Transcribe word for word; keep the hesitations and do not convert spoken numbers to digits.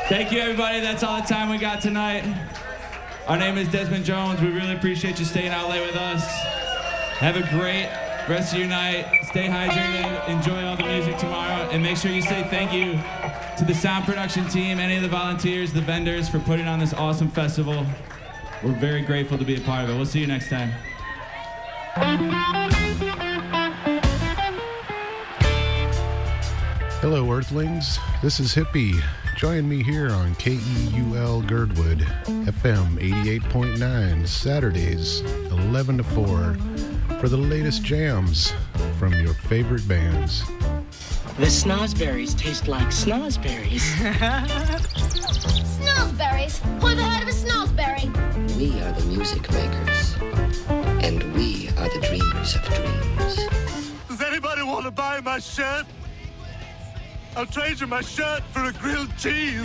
Thank you, everybody. That's all the time we got tonight. Our name is Desmond Jones. We really appreciate you staying out late with us. Have a great rest of your night. Stay hydrated. Enjoy all the music tomorrow. And make sure you say thank you to the sound production team, any of the volunteers, the vendors for putting on this awesome festival. We're very grateful to be a part of it. We'll see you next time. Hello, Earthlings. This is Hippie. Join me here on K E U L Girdwood, F M eighty-eight point nine, Saturdays, eleven to four, for the latest jams from your favorite bands. The snozberries taste like snozberries. Snozberries? Who ever heard of a snozberry? We are the music makers, and we are the dreamers of dreams. Does anybody want to buy my shirt? I'll trade you my shirt for a grilled cheese.